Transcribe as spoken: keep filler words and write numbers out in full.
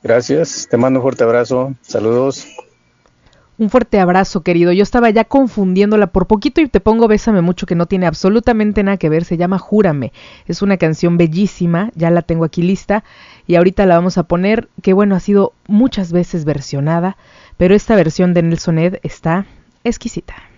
Gracias, te mando un fuerte abrazo, saludos. Un fuerte abrazo, querido. Yo estaba ya confundiéndola por poquito y te pongo Bésame Mucho, que no tiene absolutamente nada que ver. Se llama Júrame. Es una canción bellísima, ya la tengo aquí lista y ahorita la vamos a poner, que bueno, ha sido muchas veces versionada, pero esta versión de Nelson Ed está exquisita.